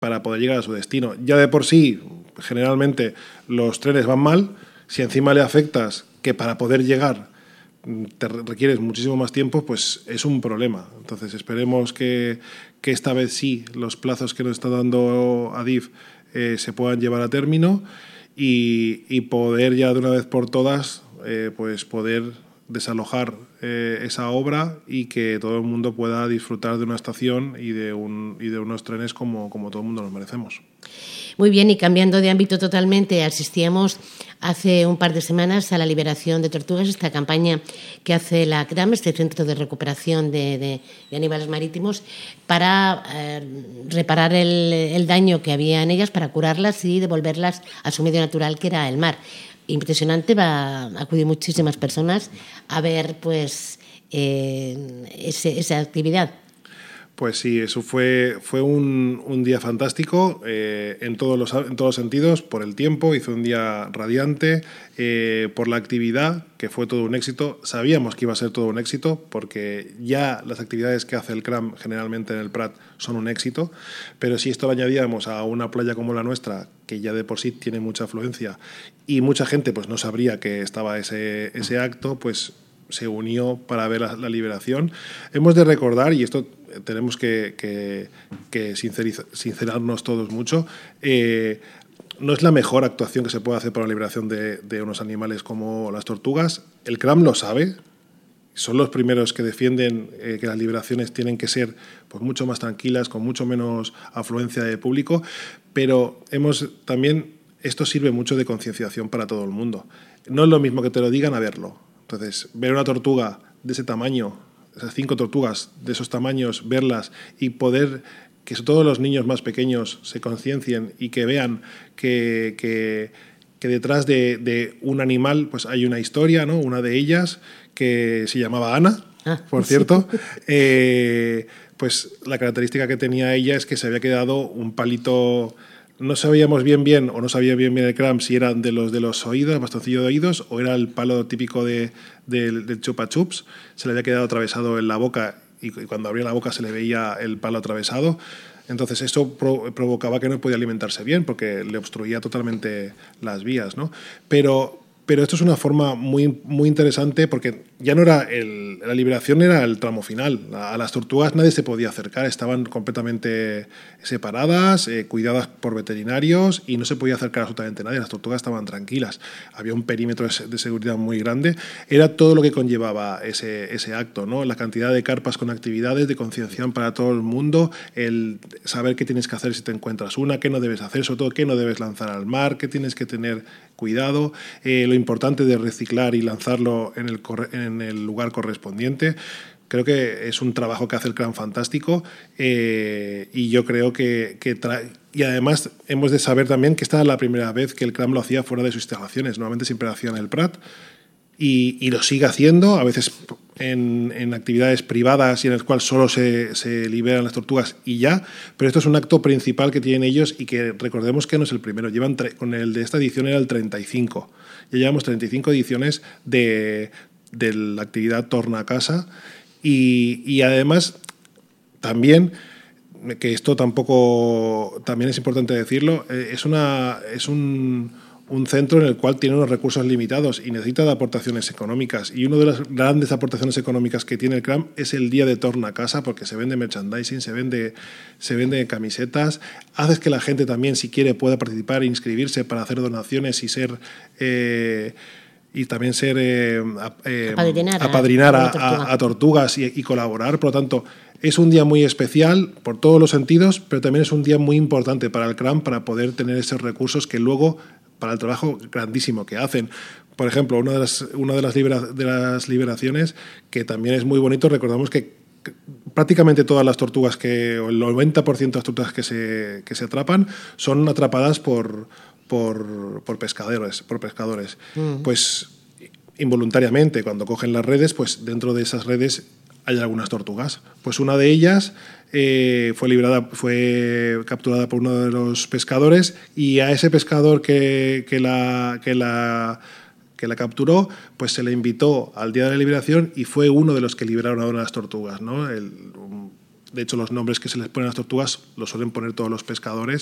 para poder llegar a su destino. Ya de por sí, generalmente, los trenes van mal. Si encima le afectas que para poder llegar te requieres muchísimo más tiempo, pues es un problema. Entonces esperemos que esta vez sí los plazos que nos está dando Adif se puedan llevar a término y poder ya de una vez por todas pues poder desalojar esa obra y que todo el mundo pueda disfrutar de una estación y de unos trenes como todo el mundo nos merecemos. Muy bien, y cambiando de ámbito totalmente, asistíamos hace un par de semanas a la liberación de tortugas, esta campaña que hace la CRAM, este Centro de Recuperación de Animales Marítimos, para reparar el daño que había en ellas, para curarlas y devolverlas a su medio natural, que era el mar. Impresionante, va a acudir muchísimas personas a ver pues esa actividad. Pues sí, eso fue un día fantástico en todos los sentidos, por el tiempo, hizo un día radiante, por la actividad, que fue todo un éxito. Sabíamos que iba a ser todo un éxito, porque ya las actividades que hace el CRAM generalmente en el Prat son un éxito, pero si esto lo añadíamos a una playa como la nuestra, que ya de por sí tiene mucha afluencia, y mucha gente pues no sabría que estaba ese acto, pues se unió para ver la liberación. Hemos de recordar, y esto tenemos que sincerarnos todos mucho, no es la mejor actuación que se puede hacer para la liberación de unos animales como las tortugas. El CRAM lo sabe, son los primeros que defienden que las liberaciones tienen que ser pues mucho más tranquilas, con mucho menos afluencia de público, pero también esto sirve mucho de concienciación para todo el mundo. No es lo mismo que te lo digan a verlo. Entonces, ver una tortuga de ese tamaño, esas 5 tortugas de esos tamaños, verlas y poder que todos los niños más pequeños se conciencien y que vean que detrás de un animal pues hay una historia, ¿no? Una de ellas que se llamaba Ana, por cierto, pues la característica que tenía ella es que se había quedado un palito. No sabíamos bien o no sabía bien el CRAM si eran de los oídos, bastoncillo de oídos, o era el palo típico del chupa chups. Se le había quedado atravesado en la boca y cuando abría la boca se le veía el palo atravesado. Entonces eso provocaba que no podía alimentarse bien porque le obstruía totalmente las vías, ¿no? Pero esto es una forma muy, muy interesante porque ya no era la liberación, era el tramo final. A las tortugas nadie se podía acercar, estaban completamente separadas, cuidadas por veterinarios y no se podía acercar absolutamente nadie. Las tortugas estaban tranquilas. Había un perímetro de seguridad muy grande. Era todo lo que conllevaba ese acto, ¿no? La cantidad de carpas con actividades de concienciación para todo el mundo, el saber qué tienes que hacer si te encuentras una, qué no debes hacer, sobre todo qué no debes lanzar al mar, qué tienes que tener cuidado, lo importante de reciclar y lanzarlo en el lugar correspondiente. Creo que es un trabajo que hace el CRAM fantástico y yo creo y además hemos de saber también que esta es la primera vez que el CRAM lo hacía fuera de sus instalaciones. Normalmente siempre lo hacía en el Prat y lo sigue haciendo, a veces en actividades privadas y en el cual solo se liberan las tortugas y ya, pero esto es un acto principal que tienen ellos y que recordemos que no es el primero, con el de esta edición era el 35, ya llevamos 35 ediciones de la actividad Torna a Casa y además también, que esto también es importante decirlo, es un centro en el cual tiene unos recursos limitados y necesita de aportaciones económicas. Y una de las grandes aportaciones económicas que tiene el CRAM es el día de Torna a Casa, porque se vende merchandising, se vende camisetas. Haces que la gente también, si quiere, pueda participar e inscribirse para hacer donaciones y también apadrinar a tortugas y colaborar. Por lo tanto, es un día muy especial por todos los sentidos, pero también es un día muy importante para el CRAM para poder tener esos recursos que luego, para el trabajo grandísimo que hacen. Por ejemplo, una de las liberaciones, que también es muy bonito, recordamos que prácticamente todas las tortugas, o el 90% de las tortugas que se atrapan, son atrapadas por pescadores. Pues involuntariamente, cuando cogen las redes, pues dentro de esas redes hay algunas tortugas. Pues una de ellas fue capturada por uno de los pescadores y a ese pescador que la capturó, pues se le invitó al día de la liberación y fue uno de los que liberaron a una de las tortugas, ¿no? De hecho, los nombres que se les ponen a las tortugas los suelen poner todos los pescadores